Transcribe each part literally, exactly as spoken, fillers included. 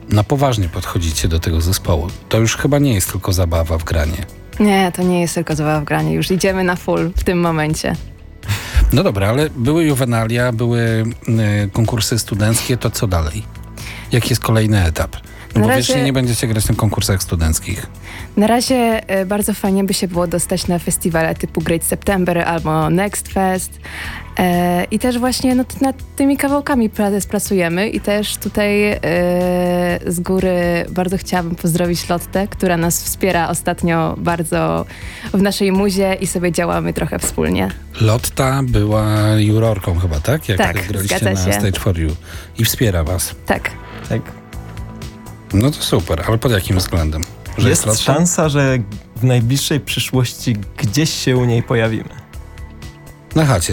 na poważnie podchodzicie do tego zespołu. To już chyba nie jest tylko zabawa w granie. Nie, to nie jest tylko zabawa w granie. Już idziemy na full w tym momencie. No dobra, ale były juwenalia, były y, konkursy studenckie, to co dalej? Jaki jest kolejny etap? No Na bo razie- wiesz, nie będziecie grać na konkursach studenckich. Na razie e, bardzo fajnie by się było dostać na festiwale typu Great September albo Next Fest. E, I też właśnie no, t- nad tymi kawałkami pra- pracujemy i też tutaj e, z góry bardzo chciałabym pozdrowić Lottę, która nas wspiera ostatnio bardzo w naszej muzie i sobie działamy trochę wspólnie. Lotta była jurorką chyba, tak? Jak Tak, graliście zgadza na się. Stage for You. I wspiera was. Tak. Tak. No to super, ale pod jakim względem? Że Jest Lotta? szansa, że w najbliższej przyszłości gdzieś się u niej pojawimy. Na chacie.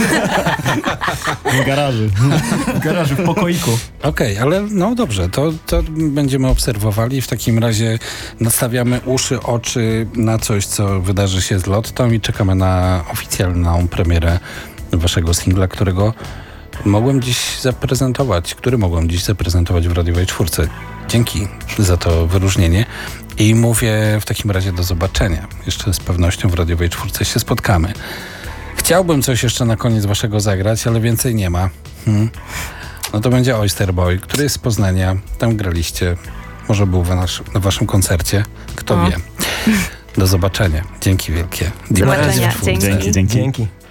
W garażu. W garażu, w pokoiku. Okej, ale no dobrze, to, to będziemy obserwowali. W takim razie nastawiamy uszy, oczy na coś, co wydarzy się z Lottą i czekamy na oficjalną premierę waszego singla, którego mogłem dziś zaprezentować, który mogłem dziś zaprezentować w radiowej czwórce. Dzięki za to wyróżnienie i mówię w takim razie do zobaczenia. Jeszcze z pewnością w radiowej czwórce się spotkamy. Chciałbym coś jeszcze na koniec waszego zagrać, ale więcej nie ma. Hmm. No to będzie Oyster Boy, który jest z Poznania. Tam graliście. Może był na, nasz, na waszym koncercie. Kto O. wie. Do zobaczenia. Dzięki wielkie. Do zobaczenia. Dzięki. Dzięki. Dzięki, dzięki. Dzięki.